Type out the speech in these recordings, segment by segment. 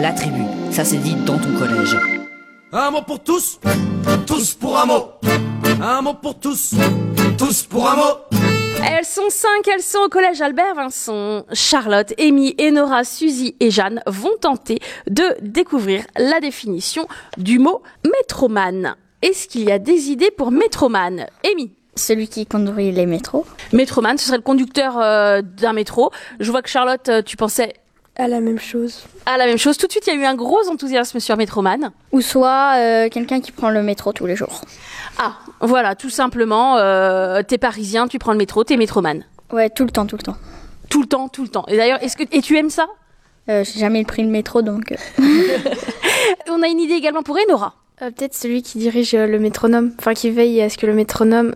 la tribu. Ça s'est dit dans ton collège. Un mot pour tous, tous pour un mot. Un mot pour tous, tous pour un mot. Elles sont 5, elles sont au collège Albert Vincent. Charlotte, Amy, Enora, Suzy et Jeanne vont tenter de découvrir la définition du mot métromane. Est-ce qu'il y a des idées pour métromane? Amy? Celui qui conduit les métros. Métromane, ce serait le conducteur d'un métro. Je vois que Charlotte, tu pensais à la même chose. À la même chose. Tout de suite, il y a eu un gros enthousiasme sur métromane. Ou soit quelqu'un qui prend le métro tous les jours. Ah, voilà, tout simplement, t'es parisien, tu prends le métro, t'es métromane. Ouais, tout le temps, tout le temps. Tout le temps, tout le temps. Et d'ailleurs, et tu aimes ça? J'ai jamais pris le métro, donc... On a une idée également pour Enora. Peut-être celui qui dirige le métronome, enfin qui veille à ce que le métronome,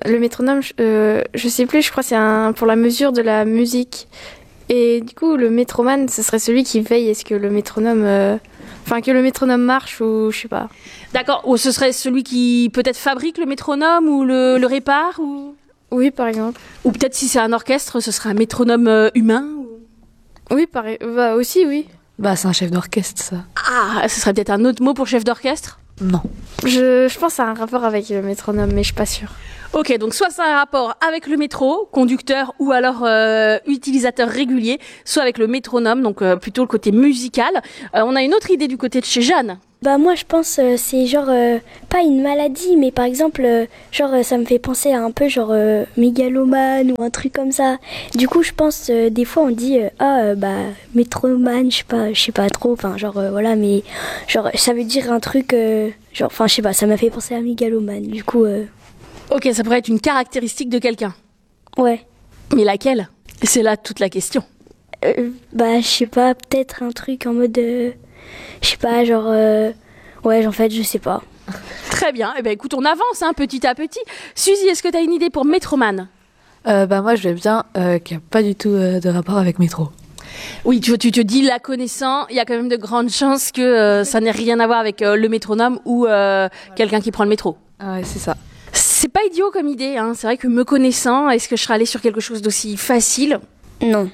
je sais plus, je crois que c'est pour la mesure de la musique. Et du coup, le métromane, ce serait celui qui veille à ce que le métronome, que le métronome marche ou je sais pas. D'accord. Ou ce serait celui qui peut-être fabrique le métronome ou le répare ou... Oui, par exemple. Ou peut-être si c'est un orchestre, ce serait un métronome humain ou... Oui, pareil. Bah aussi, oui. Bah c'est un chef d'orchestre, ça. Ah, ce serait peut-être un autre mot pour chef d'orchestre? Non. Je pense que ça a un rapport avec le métronome, mais je suis pas sûre. Ok, donc soit ça a un rapport avec le métro, conducteur ou alors utilisateur régulier, soit avec le métronome, donc plutôt le côté musical. On a une autre idée du côté de chez Jeanne. Bah moi je pense c'est genre pas une maladie, mais par exemple ça me fait penser à un peu mégalomane ou un truc comme ça. Du coup je pense des fois on dit métromane, je sais pas trop, voilà, mais ça veut dire un truc je sais pas, ça m'a fait penser à mégalomane. Du coup Ok, ça pourrait être une caractéristique de quelqu'un. Ouais. Mais laquelle? C'est là toute la question. Je sais pas, peut-être un truc en mode je sais pas, en fait, je sais pas. Très bien. Eh ben, écoute, on avance, petit à petit. Suzy, est-ce que tu as une idée pour métromane? Moi, je veux bien qu'il n'y a pas du tout de rapport avec métro. Oui, tu te dis, la connaissant, il y a quand même de grandes chances que ça n'ait rien à voir avec le métronome ou quelqu'un qui prend le métro. Ah ouais, c'est ça. C'est pas idiot comme idée, hein. C'est vrai que me connaissant, est-ce que je serais allée sur quelque chose d'aussi facile? Non.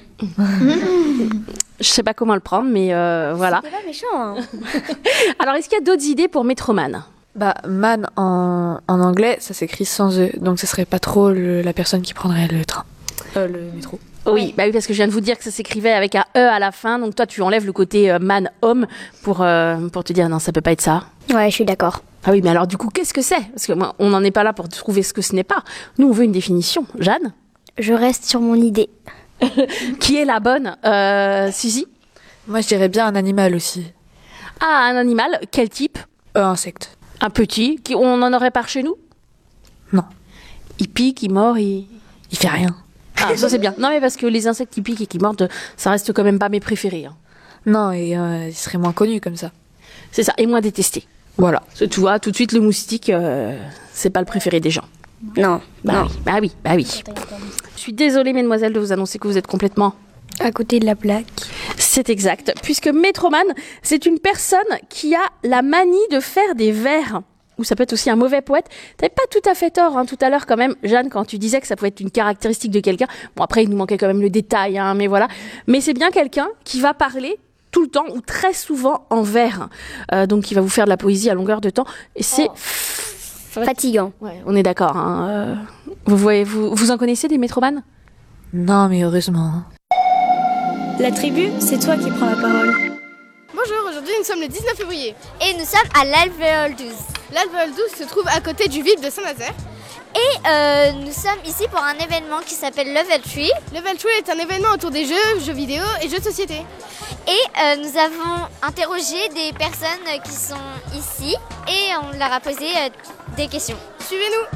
Je sais pas comment le prendre, mais voilà. C'était pas méchant, hein. Alors, est-ce qu'il y a d'autres idées pour métromane? Man en anglais, ça s'écrit sans E, donc ce serait pas trop la personne qui prendrait le train, le métro. Oui, oui, parce que je viens de vous dire que ça s'écrivait avec un E à la fin, donc toi tu enlèves le côté man, homme, pour te dire non, ça peut pas être ça. Ouais, je suis d'accord. Ah oui, mais alors du coup, qu'est-ce que c'est? Parce que moi, on n'en est pas là pour trouver ce que ce n'est pas. Nous, on veut une définition. Jeanne? Je reste sur mon idée. Qui est la bonne? Suzy? Moi, je dirais bien un animal aussi. Ah, un animal? Quel type? Insecte. Un petit? On en aurait par chez nous? Non. Il pique, il mord, il fait rien. Ah, ça c'est bien. Non, mais parce que les insectes qui piquent et qui mordent, ça reste quand même pas mes préférés. Hein. Non, et il serait moins connu comme ça. C'est ça, et moins détesté. Voilà. Tu vois, tout de suite, le moustique, c'est pas le préféré des gens. Non. Bah oui. Je suis désolée, mesdemoiselles, de vous annoncer que vous êtes complètement... à côté de la plaque. C'est exact, puisque métromane, c'est une personne qui a la manie de faire des vers. Ou ça peut être aussi un mauvais poète. T'avais pas tout à fait tort, tout à l'heure quand même, Jeanne, quand tu disais que ça pouvait être une caractéristique de quelqu'un. Bon, après, il nous manquait quand même le détail, mais voilà. Mais c'est bien quelqu'un qui va parler tout le temps ou très souvent en vers. Donc, qui va vous faire de la poésie à longueur de temps. Et c'est... fatigant. Ouais, on est d'accord. Vous en connaissez des métromanes? Non, mais heureusement. La tribu, c'est toi qui prends la parole. Bonjour, aujourd'hui nous sommes le 19 février. Et nous sommes à l'Alvéole 12. L'Alvéole 12 se trouve à côté du village de Saint-Nazaire. Et nous sommes ici pour un événement qui s'appelle Level Tree. Level Tree est un événement autour des jeux vidéo et jeux de société. Et nous avons interrogé des personnes qui sont ici et on leur a posé des questions. Suivez-nous.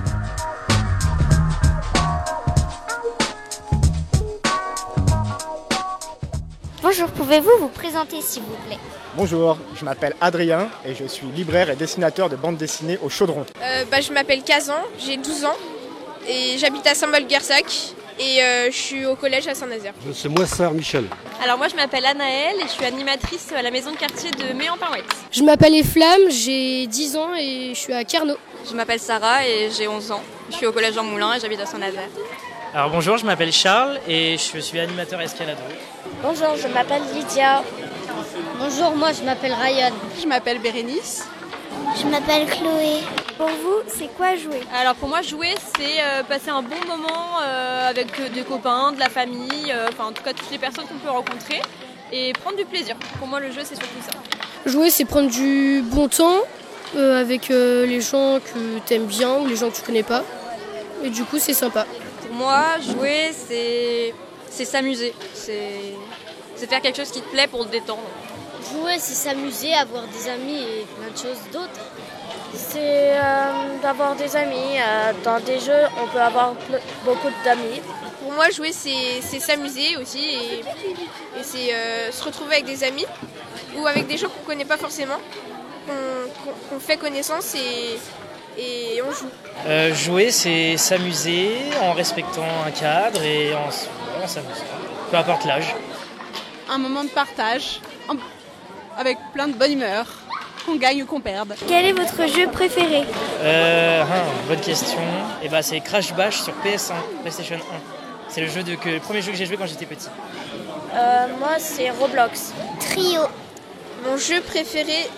Bonjour, pouvez-vous vous présenter s'il vous plaît? Bonjour, je m'appelle Adrien et je suis libraire et dessinateur de bande dessinée au Chaudron. Je m'appelle Kazan, j'ai 12 ans et j'habite à Saint-Paul-Guersac et je suis au collège à Saint-Nazaire. C'est moi, Sœur Michel. Alors moi je m'appelle Anaëlle et je suis animatrice à la maison de quartier de Méan-Parouette. Je m'appelle Eflamme, j'ai 10 ans et je suis à Carnot. Je m'appelle Sarah et j'ai 11 ans. Je suis au collège Jean Moulin et j'habite à Saint-Nazaire. Alors bonjour, je m'appelle Charles et je suis animateur escaladeur. Bonjour, je m'appelle Lydia. Bonjour, moi je m'appelle Ryan. Je m'appelle Bérénice. Je m'appelle Chloé. Pour vous, c'est quoi jouer? Alors pour moi, jouer, c'est passer un bon moment avec des copains, de la famille, en tout cas toutes les personnes qu'on peut rencontrer et prendre du plaisir. Pour moi, le jeu, c'est surtout ça. Jouer, c'est prendre du bon temps avec les gens que t'aimes bien ou les gens que tu connais pas. Et du coup, c'est sympa. Pour moi, jouer, c'est s'amuser. C'est faire quelque chose qui te plaît pour te détendre. Jouer, c'est s'amuser, avoir des amis et plein de choses d'autres. C'est d'avoir des amis. Dans des jeux, on peut avoir beaucoup d'amis. Pour moi, jouer, c'est s'amuser aussi et c'est se retrouver avec des amis ou avec des gens qu'on ne connaît pas forcément, qu'on fait connaissance et on joue. Jouer, c'est s'amuser en respectant un cadre et en s'amusant, peu importe l'âge. Un moment de partage, avec plein de bonne humeur, qu'on gagne ou qu'on perde. Quel est votre jeu préféré? Bonne question. Et c'est Crash Bash sur PS1, PlayStation 1. C'est le premier jeu que j'ai joué quand j'étais petit. Moi, c'est Roblox. Trio. Mon jeu préféré,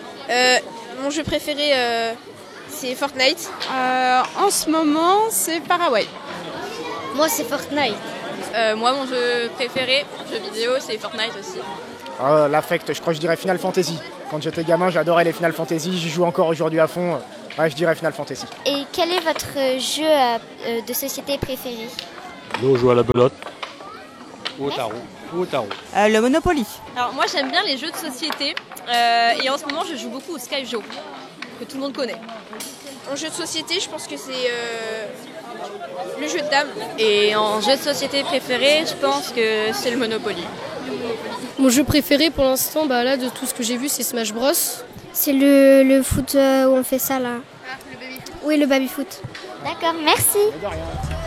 c'est Fortnite. En ce moment, c'est Paraguay. Moi, c'est Fortnite. Moi, mon jeu préféré, jeu vidéo, c'est Fortnite aussi. L'affect, je crois que je dirais Final Fantasy. Quand j'étais gamin, j'adorais les Final Fantasy, j'y joue encore aujourd'hui à fond. Je dirais Final Fantasy. Et quel est votre jeu de société préféré? Nous, on joue à la belote. Ou au tarot. Le Monopoly. Alors moi, j'aime bien les jeux de société. Et en ce moment, je joue beaucoup au Skyjo, que tout le monde connaît. En jeu de société, je pense que c'est le jeu de dames. Et en jeu de société préféré, je pense que c'est le Monopoly. Mon jeu préféré pour l'instant, là, de tout ce que j'ai vu, c'est Smash Bros. C'est le foot où on fait ça là. Oui, le baby-foot. D'accord, merci. De rien.